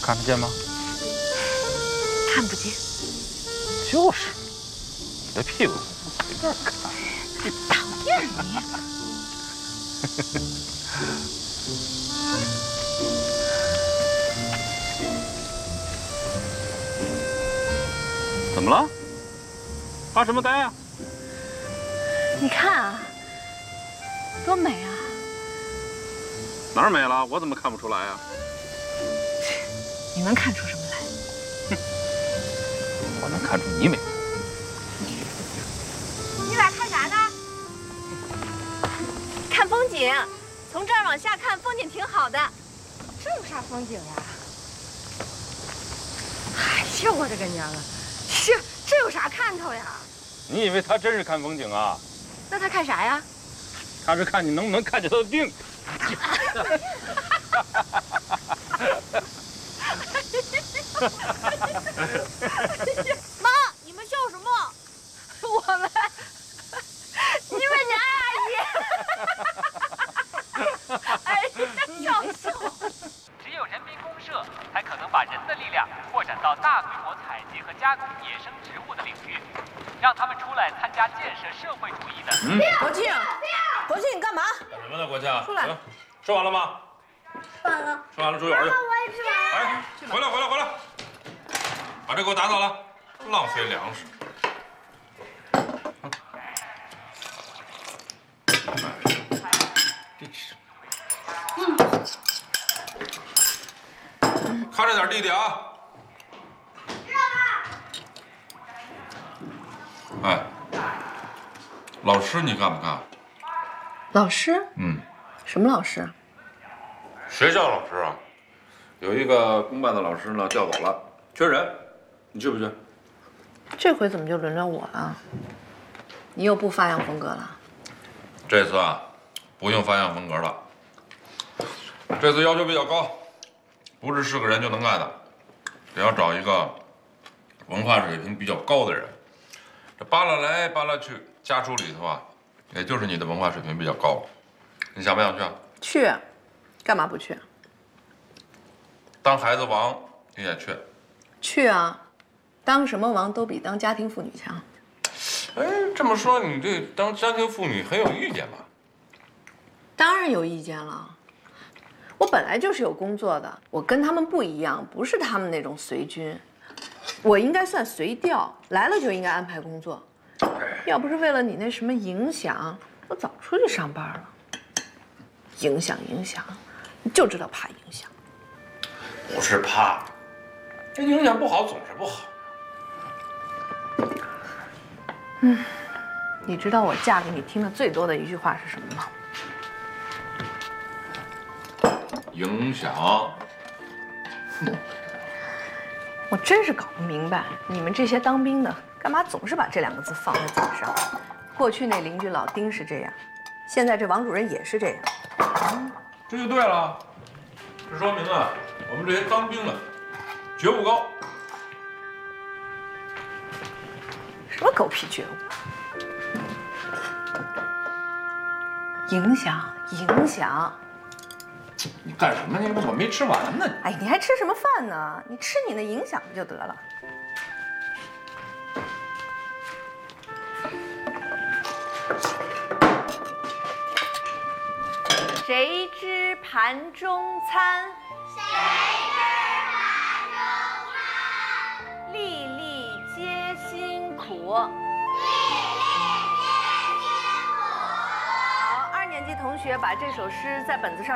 看得见吗？ 看不见。 就是，你的屁股随便看。 讨厌你！ 怎么了？发什么呆啊？ 你看啊，多美啊！ 哪儿美了？我怎么看不出来啊？ 你能看出什么来？ 我能看出你美。 你俩看啥呢？看风景，从这儿往下看，风景挺好的。 这有啥风景呀？哎呀，我的个娘啊！这有啥看头呀？ 你以为他真是看风景啊？ 那他看啥呀？ 他是看你能不能看见他的病。 妈，你们笑什么？我们，你们俩阿姨，哎呀，笑。 只有人民公社才可能把人的力量扩展到大规模采集和加工野生植物的领域，让他们出来参加建设社会主义的。 国庆，国庆，你干嘛？ 干什么呢，国庆？ 出来。 吃完了吗？ 吃完了。 吃完了，出去玩去。 我也吃完了。 哎，回来！把这给我打扫了，浪费粮食。看着点，弟弟啊！ 知道吧？哎，老师你干不干？ 老师？ 嗯， 什么老师？ 学校老师啊，有一个公办的老师呢调走了，缺人，你去不去？ 这回怎么就轮到我了？你又不发扬风格了？ 这次啊，不用发扬风格了。这次要求比较高，不是是个人就能干的，得要找一个文化水平比较高的人。这扒拉来扒拉去，家属里头啊，也就是你的文化水平比较高。你想不想去啊？ 去，干嘛不去？ 当孩子王你也去？ 去啊，当什么王都比当家庭妇女强。 哎，这么说你对当家庭妇女很有意见吧？ 当然有意见了。我本来就是有工作的，我跟他们不一样，不是他们那种随军，我应该算随调，来了就应该安排工作。要不是为了你那什么影响，我早出去上班了。影响，你就知道怕影响。 不是怕，这影响不好总是不好。 你知道我嫁给你听的最多的一句话是什么吗？ 影响。 我真是搞不明白，你们这些当兵的干嘛总是把这2个字放在嘴上？过去那邻居老丁是这样，现在这王主任也是这样。 这就对了，这说明啊，我们这些当兵的觉悟高。 什么狗屁觉悟？影响。 你干什么？我没吃完呢。 哎，你还吃什么饭呢？你吃你的影响不就得了？谁知盘中餐？ 谁知盘中餐？ 粒粒皆辛苦。 粒粒皆辛苦。 好，2年级同学把这首诗在本子上